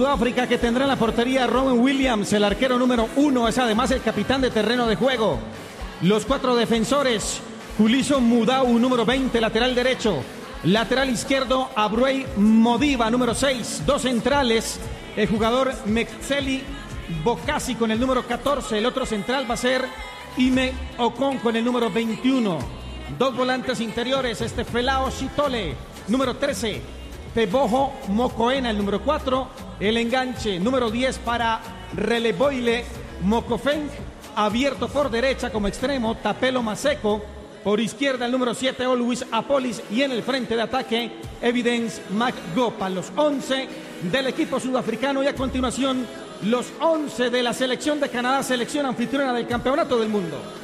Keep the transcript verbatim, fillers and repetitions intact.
Sudáfrica, que tendrá en la portería a Rowan Williams, el arquero número uno, es además el capitán de terreno de juego. Los cuatro defensores: Juliso Mudau, número veinte, lateral derecho. Lateral izquierdo, Abruey Modiba, número seis. Dos centrales, el jugador Mexeli Bokasi con el número catorce. El otro central va a ser Ime Ocon con el número veintiuno. Dos volantes interiores, este Felao Chitole, número trece. Teboho Mokoena, el número cuatro. El enganche, número diez, para Releboile Mokofeng, abierto por derecha como extremo, Tapelo Maseko. Por izquierda, el número siete, Always Apolis. Y en el frente de ataque, Evidence McGopa. Los once del equipo sudafricano. Y a continuación, los once de la selección de Canadá, selección anfitriona del Campeonato del Mundo.